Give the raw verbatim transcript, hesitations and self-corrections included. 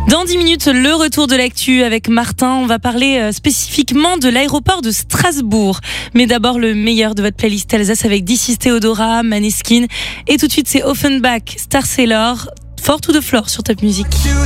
Dans dix minutes, le retour de l'actu avec Martin. On va parler euh, spécifiquement de l'aéroport de Strasbourg. Mais d'abord, le meilleur de votre playlist Alsace avec D six Theodora, Maneskin. Et tout de suite, c'est Offenbach, Star Sailor, Four to the Floor sur Top Music.